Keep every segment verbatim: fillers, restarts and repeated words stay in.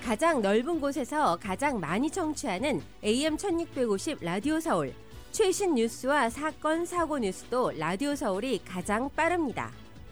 가장 넓은 곳에서 가장 많이 청취하는 에이엠 천육백오십 라디오 서울. 최신 뉴스와 사건, 사고 뉴스도 라디오 서울이 가장 빠릅니다.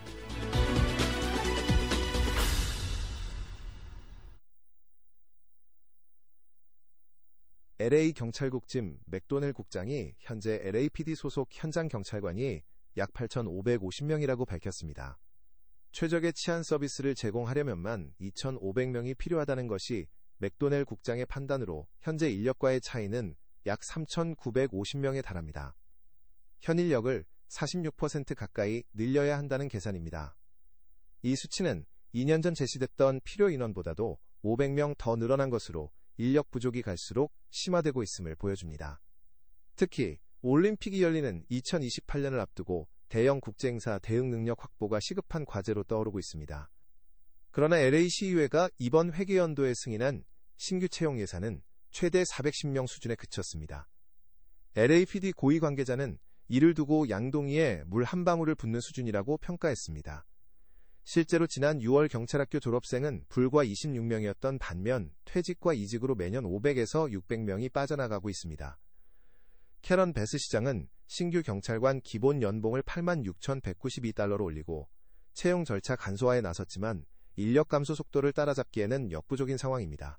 엘에이 경찰국 짐 맥도넬 국장이 현재 엘에이피디 소속 현장 경찰관이 약 팔천오백오십 명이라고 밝혔습니다. 최적의 치안 서비스를 제공하려면만 이천오백 명이 필요하다는 것이 맥도넬 국장의 판단으로 현재 인력과의 차이는 약 삼천구백오십 명에 달합니다. 현 인력을 사십육 퍼센트 가까이 늘려야 한다는 계산입니다. 이 수치는 이 년 전 제시됐던 필요 인원보다도 오백 명 더 늘어난 것으로 인력 부족이 갈수록 심화되고 있음을 보여줍니다. 특히 올림픽이 열리는 이천이십팔 년을 앞두고 대형 국제행사 대응 능력 확보가 시급한 과제로 떠오르고 있습니다. 그러나 엘에이 시의회가 이번 회계연도에 승인한 신규 채용 예산은 최대 사백십 명 수준에 그쳤습니다. 엘에이피디 고위 관계자는 이를 두고 양동이에 물 한 방울을 붓는 수준이라고 평가했습니다. 실제로 지난 유월 경찰학교 졸업생은 불과 이십육 명이었던 반면 퇴직과 이직으로 매년 오백에서 육백 명이 빠져나가고 있습니다. 캐런 베스 시장은 신규 경찰관 기본 연봉을 팔만 육천백구십이 달러로 올리고 채용 절차 간소화에 나섰지만 인력 감소 속도를 따라잡기에는 역부족인 상황입니다.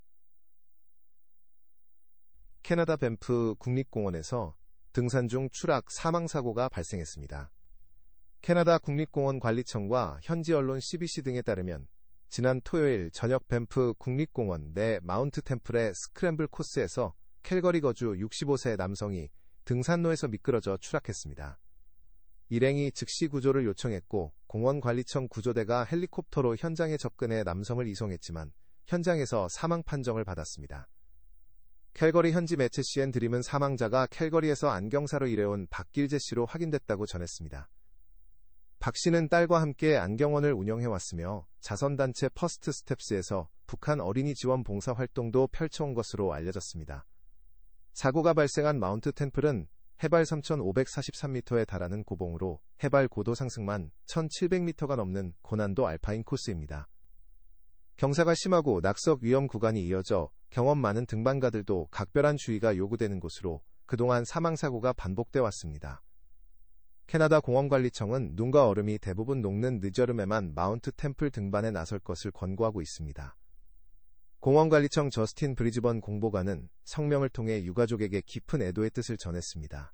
캐나다 밴프 국립공원에서 등산 중 추락 사망사고가 발생했습니다. 캐나다 국립공원관리청과 현지 언론 씨비씨 등에 따르면 지난 토요일 저녁 밴프 국립공원 내 마운트 템플의 스크램블 코스에서 캘거리 거주 육십오 세 남성이 등산로에서 미끄러져 추락했습니다. 일행이 즉시 구조를 요청했고 공원관리청 구조대가 헬리콥터로 현장에 접근해 남성을 이송했지만 현장에서 사망 판정을 받았습니다. 캘거리 현지 매체 씨엔 드림은 사망자가 캘거리에서 안경사로 일해온 박길재 씨로 확인됐다고 전했습니다. 박 씨는 딸과 함께 안경원을 운영해왔으며 자선단체 퍼스트 스텝스에서 북한 어린이 지원 봉사 활동도 펼쳐온 것으로 알려졌습니다. 사고가 발생한 마운트 템플은 해발 삼천오백사십삼 미터에 달하는 고봉으로 해발 고도 상승만 천칠백 미터가 넘는 고난도 알파인 코스입니다. 경사가 심하고 낙석 위험 구간이 이어져 경험 많은 등반가들도 각별한 주의가 요구되는 곳으로 그동안 사망사고가 반복돼 왔습니다. 캐나다 공원관리청은 눈과 얼음이 대부분 녹는 늦여름에만 마운트 템플 등반에 나설 것을 권고하고 있습니다. 공원관리청 저스틴 브리즈번 공보관은 성명을 통해 유가족에게 깊은 애도의 뜻을 전했습니다.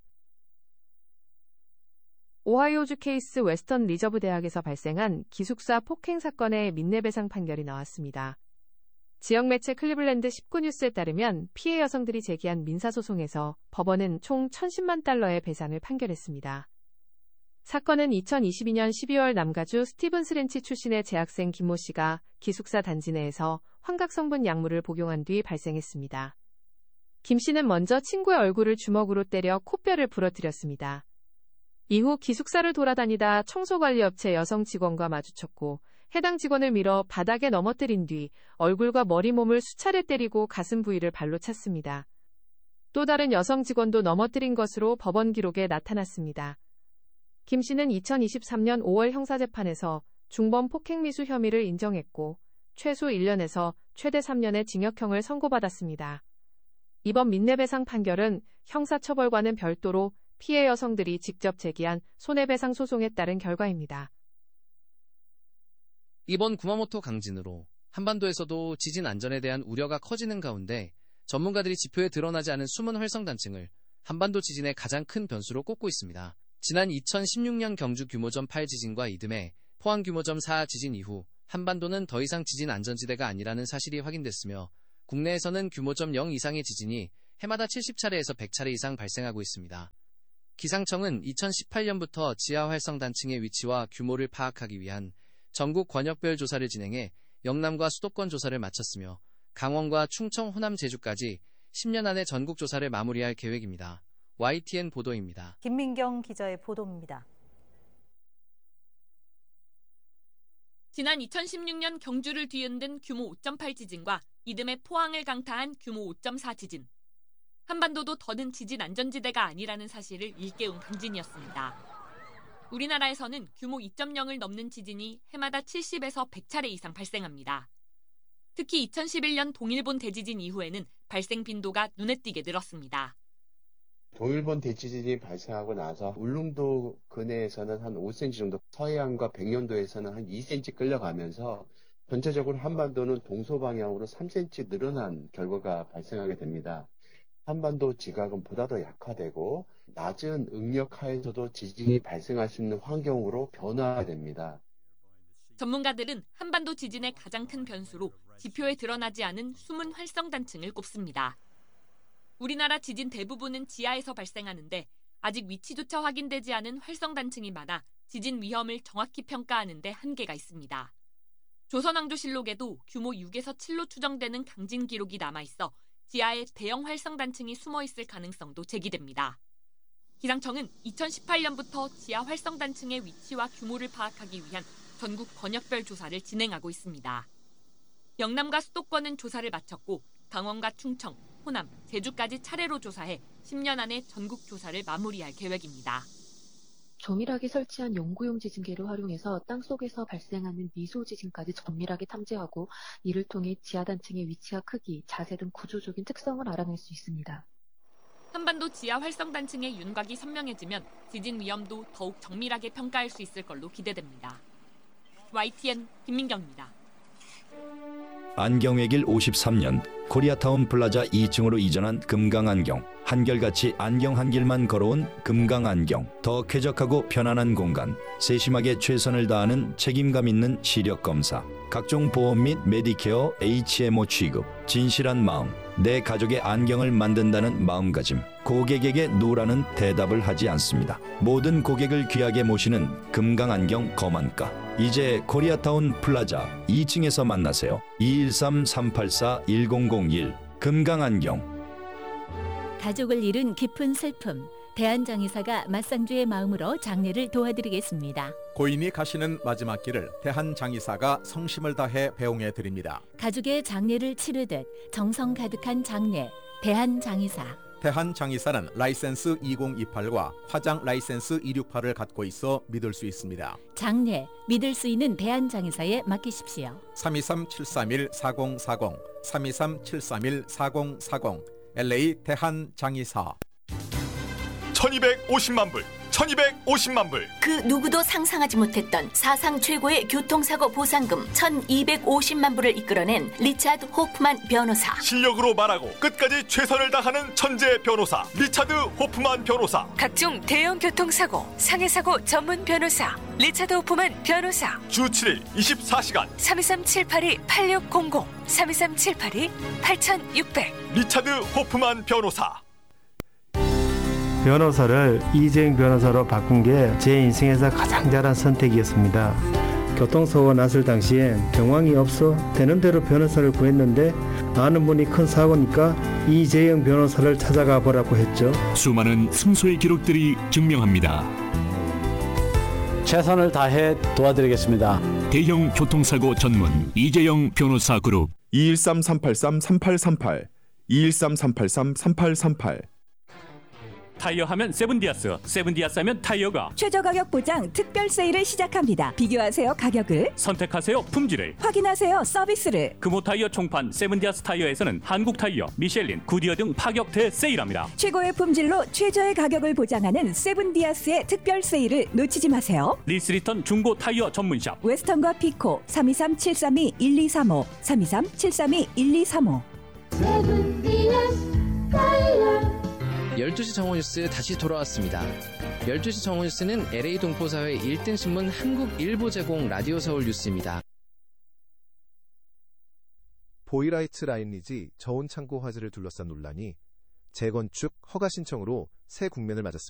오하이오주 케이스 웨스턴 리저브 대학에서 발생한 기숙사 폭행 사건의 민내배상 판결이 나왔습니다. 지역 매체 클리블랜드 십구 뉴스에 따르면 피해 여성들이 제기한 민사소송에서 법원은 총 천십만 달러의 배상을 판결했습니다. 사건은 이천이십이 년 십이월 남가주 스티븐스 렌치 출신의 재학생 김모 씨가 기숙사 단지 내에서 환각성분 약물을 복용한 뒤 발생했습니다. 김 씨는 먼저 친구의 얼굴을 주먹으로 때려 코뼈를 부러뜨렸습니다. 이후 기숙사를 돌아다니다 청소관리업체 여성 직원과 마주쳤고 해당 직원을 밀어 바닥에 넘어뜨린 뒤 얼굴과 머리 몸을 수차례 때리고 가슴 부위를 발로 찼습니다. 또 다른 여성 직원도 넘어뜨린 것으로 법원 기록에 나타났습니다. 김 씨는 이천이십삼 년 오월 형사재판에서 중범 폭행미수 혐의를 인정했고 최소 일 년에서 최대 삼 년의 징역형을 선고받았습니다. 이번 민내배상 판결은 형사처벌과는 별도로 피해 여성들이 직접 제기한 손해배상 소송에 따른 결과입니다. 이번 구마모토 강진으로 한반도에서도 지진 안전에 대한 우려가 커지는 가운데 전문가들이 지표에 드러나지 않은 숨은 활성단층을 한반도 지진의 가장 큰 변수로 꼽고 있습니다. 지난 이천십육 년 경주 규모점 팔 지진과 이듬해 포항 규모점 사 지진 이후 한반도는 더 이상 지진 안전지대가 아니라는 사실이 확인됐으며 국내에서는 규모점 영 이상의 지진이 해마다 칠십 차례에서 백 차례 이상 발생하고 있습니다. 기상청은 이천십팔 년부터 지하 활성단층의 위치와 규모를 파악하기 위한 전국 권역별 조사를 진행해 영남과 수도권 조사를 마쳤으며 강원과 충청, 호남, 제주까지 십 년 안에 전국 조사를 마무리할 계획입니다. 와이티엔 보도입니다. 김민경 기자의 보도입니다. 지난 이천십육 년 경주를 뒤흔든 규모 오 점 팔 지진과 이듬해 포항을 강타한 규모 오 점 사 지진. 한반도도 더는 지진 안전지대가 아니라는 사실을 일깨운 강진이었습니다. 우리나라에서는 규모 이 점 영을 넘는 지진이 해마다 칠십에서 백 차례 이상 발생합니다. 특히 이천십일 년 동일본 대지진 이후에는 발생 빈도가 눈에 띄게 늘었습니다. 동일본 대지진이 발생하고 나서 울릉도 근해에서는 한 오 센티미터 정도, 서해안과 백령도에서는 한 이 센티미터 끌려가면서 전체적으로 한반도는 동서방향으로 삼 센티미터 늘어난 결과가 발생하게 됩니다. 한반도 지각은 보다 더 약화되고 낮은 응력 하에서도 지진이 발생할 수 있는 환경으로 변화하게 됩니다. 전문가들은 한반도 지진의 가장 큰 변수로 지표에 드러나지 않은 숨은 활성단층을 꼽습니다. 우리나라 지진 대부분은 지하에서 발생하는데 아직 위치조차 확인되지 않은 활성단층이 많아 지진 위험을 정확히 평가하는 데 한계가 있습니다. 조선왕조실록에도 규모 육에서 칠로 추정되는 강진 기록이 남아있어 지하에 대형 활성단층이 숨어있을 가능성도 제기됩니다. 기상청은 이천십팔 년부터 지하 활성단층의 위치와 규모를 파악하기 위한 전국 번역별 조사를 진행하고 있습니다. 영남과 수도권은 조사를 마쳤고 강원과 충청, 호남, 제주까지 차례로 조사해 십 년 안에 전국 조사를 마무리할 계획입니다. 조밀하게 설치한 연구용 지진계를 활용해서 땅속에서 발생하는 미소 지진까지 정밀하게 탐지하고 이를 통해 지하단층의 위치와 크기, 자세 등 구조적인 특성을 알아낼 수 있습니다. 한반도 지하 활성단층의 윤곽이 선명해지면 지진 위험도 더욱 정밀하게 평가할 수 있을 걸로 기대됩니다. 와이티엔 김민경입니다. 안경의 오십삼 년 코리아타운 플라자 이 층으로 이전한 금강안경. 한결같이 안경 한 길만 걸어온 금강안경. 더 쾌적하고 편안한 공간. 세심하게 최선을 다하는 책임감 있는 시력 검사. 각종 보험 및 메디케어 에이치엠오 취급. 진실한 마음. 내 가족의 안경을 만든다는 마음가짐. 고객에게 노라는 대답을 하지 않습니다. 모든 고객을 귀하게 모시는 금강안경 거만가. 이제 코리아타운 플라자 이 층에서 만나세요. 이일삼 삼팔사 일공공일 금강안경. 가족을 잃은 깊은 슬픔. 대한장의사가 맞상주의 마음으로 장례를 도와드리겠습니다. 고인이 가시는 마지막 길을 대한장의사가 성심을 다해 배웅해 드립니다. 가족의 장례를 치르듯 정성 가득한 장례. 대한장의사. 대한장의사는 라이센스 이공이팔과 화장 라이센스 이백육십팔을 갖고 있어 믿을 수 있습니다. 장례, 믿을 수 있는 대한장의사에 맡기십시오. 삼이삼 칠삼일 사공사공 삼이삼 칠삼일 사공사공 엘에이 대한장의사. 천이백오십만 불, 천이백오십만 불. 그 누구도 상상하지 못했던 사상 최고의 교통사고 보상금 천이백오십만 불을 이끌어낸 리차드 호프만 변호사. 실력으로 말하고 끝까지 최선을 다하는 천재 변호사 리차드 호프만 변호사. 각종 대형 교통사고, 상해사고 전문 변호사 리차드 호프만 변호사. 주 칠 일 이십사 시간 삼이삼 칠팔이 팔육공공 삼이삼 칠팔이 팔육공공. 리차드 호프만 변호사. 변호사를 이재용 변호사로 바꾼 게 제 인생에서 가장 잘한 선택이었습니다. 교통사고가 났을 당시엔 정황이 없어 되는 대로 변호사를 구했는데 아는 분이 큰 사고니까 이재용 변호사를 찾아가 보라고 했죠. 수많은 승소의 기록들이 증명합니다. 최선을 다해 도와드리겠습니다. 대형 교통사고 전문 이재용 변호사 그룹. 이일삼 삼팔삼 삼팔삼팔 이일삼 삼팔삼 삼팔삼팔. 타이어 하면 세븐디아스, 세븐디아스 하면 타이어가 최저 가격 보장 특별 세일을 시작합니다. 비교하세요 가격을, 선택하세요 품질을, 확인하세요 서비스를. 금호 타이어 총판 세븐디아스 타이어에서는 한국 타이어, 미셸린, 구디어 등 파격 대세일합니다. 최고의 품질로 최저의 가격을 보장하는 세븐디아스의 특별 세일을 놓치지 마세요. 리스리턴 중고 타이어 전문샵 웨스턴과 피코 삼이삼 칠삼이 일이삼오 삼이삼 칠삼이 일이삼오. 세븐디아스 타이어. 열두 시 정오뉴스 다시 돌아왔습니다. 열두 시 정오뉴스는 엘에이 동포사회 일 등 신문 한국일보 제공 라디오 서울 뉴스입니다. 보이라이트 라인리지 저온 창고 화재를 둘러싼 논란이 재건축 허가 신청으로 새 국면을 맞았습니다.